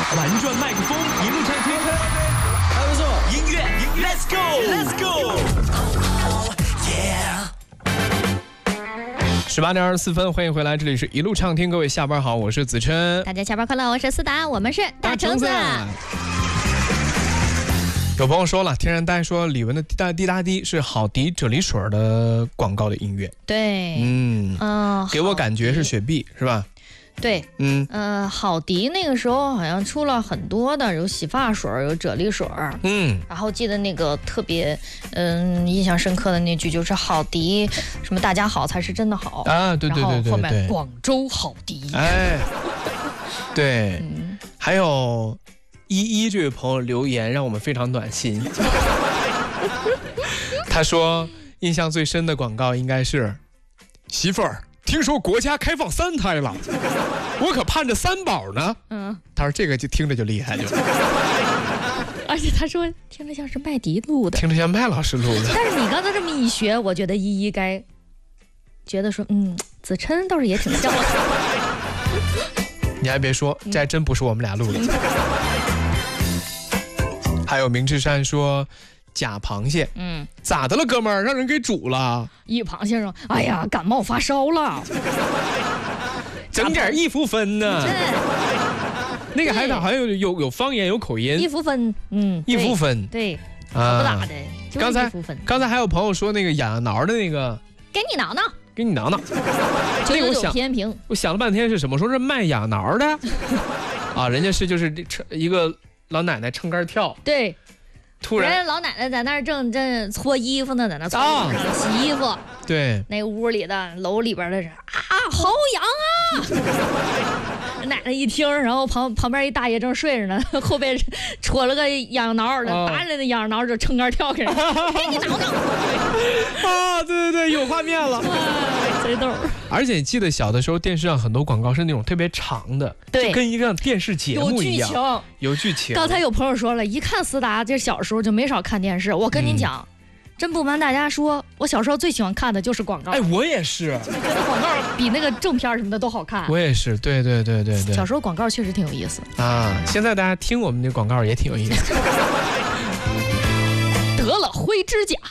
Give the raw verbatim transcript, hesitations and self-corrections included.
玩转麦克风，一路畅听，还不错。音乐 ，Let's go，Let's go，Yeah。十八点二十四分，欢迎回来，这里是一路畅听，各位下班好，我是子琛。 大家下班快乐，我是思达，我们是大橙子。 有朋友说了，天然呆说李玟的滴答滴答滴是好迪啫喱水的广告的音乐。 对， 嗯嗯、呃， 给我感觉是雪碧，是吧？ 对， 嗯， 呃，好迪那个时候好像出了很多的，有洗发水，有啫喱水， 嗯， 然后记得那个特别，嗯，印象深刻的那句就是好迪，什么大家好才是真的好啊，对对对对对， 然后后面广州好迪， 哎，对， 嗯、 还有依依这位朋友留言让我们非常暖心，他说印象最深的广告应该是媳妇儿。听说国家开放三胎了，我可盼着三宝呢。嗯，他说这个就听着就厉害，就。 而且他说听着像是麦迪录的， 听着像麦老师录的。 但是你刚才这么一学，我觉得依依该觉得说，嗯，子琛倒是也挺像的。 你还别说，这还真不是我们俩录的。嗯、还有明志山说。假螃蟹，嗯，咋的了，哥们儿？让人给煮了。 一螃蟹说：“哎呀，感冒发烧了， 整点一福分呢。”那个海岛好像有有有方言，有口音。 一福分，嗯， 一福分， 对，啊、不咋的。 刚才刚才还有朋友说那个痒痒挠的那个， 给你挠挠， 给你挠挠。 那个我想， 我想了半天是什么？说是卖痒挠的啊，人家是就是一个老奶奶撑杆跳， 对。 突然， 人老奶奶在那儿正正搓衣服呢，在那搓衣服、啊、洗衣服。 对， 那屋里的楼里边的人啊，好痒啊！奶奶一听，然后旁旁边一大爷正睡着呢，后边戳了个痒痒挠的，打人的痒痒挠就撑杆跳给人，给你挠挠。 啊，对对对，有画面了， 啊、贼逗。 而且记得小的时候，电视上很多广告是那种特别长的， 对， 就跟一个电视节目一样， 有剧情。 有剧情。 刚才有朋友说了，一看思达，这小时候就没少看电视。我跟你讲。嗯真不瞒大家说，我小时候最喜欢看的就是广告。 哎，我也是， 就觉得广告比那个正片什么的都好看。 我也是，对对对对对。 小时候广告确实挺有意思啊，现在大家听我们的广告也挺有意思。 得了灰指甲。